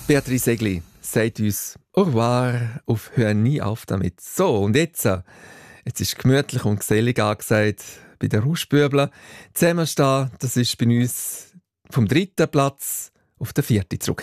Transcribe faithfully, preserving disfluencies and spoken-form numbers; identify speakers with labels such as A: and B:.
A: Beatrice Egli sagt uns «Au revoir, auf hör nie auf damit». So, und jetzt, äh, jetzt ist gemütlich und gesellig angesagt bei den Rauschbübeln. Zusammenstehen, das ist bei uns vom dritten Platz auf den vierten zurück.